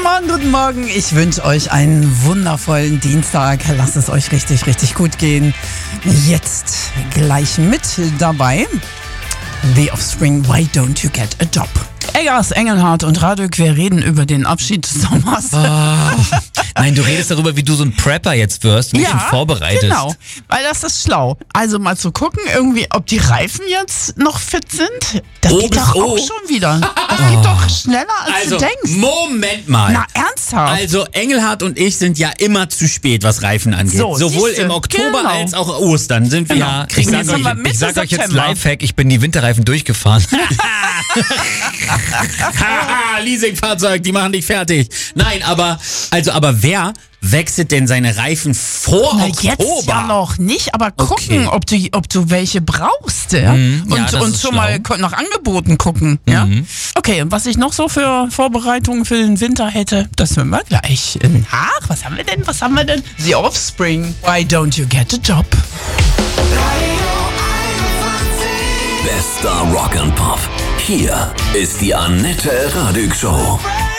Guten Morgen. Ich wünsche euch einen wundervollen Dienstag. Lasst es euch richtig, richtig gut gehen. Jetzt gleich mit dabei The Offspring, Why Don't You Get a Job? Eggers, Engelhardt und Radök, wir reden über den Abschied des Sommers. Nein, du redest darüber, wie du so ein Prepper jetzt wirst und dich schon vorbereitest. Genau, weil das ist schlau. Also mal zu gucken, irgendwie, ob die Reifen jetzt noch fit sind. Das geht doch auch schon wieder. Das geht doch schneller, als du denkst. Moment mal. Na, ernsthaft? Also Engelhardt und ich sind ja immer zu spät, was Reifen angeht. So, sowohl siehste, im Oktober genau. als auch Ostern sind wir. Genau. Ich sag euch jetzt Lifehack, ich bin die Winterreifen durchgefahren. Leasingfahrzeug, die machen dich fertig. Nein, aber wer wechselt denn seine Reifen vor Oktober? Jetzt ja noch nicht, aber gucken, ob du welche brauchst. Ja? Und schon mal nach Angeboten gucken. Ja? Okay, und was ich noch so für Vorbereitungen für den Winter hätte, das hören wir gleich. Was haben wir denn? The Offspring, Why Don't You Get a Job? Bester Rock and Pop. Hier ist die Annette Radük Show.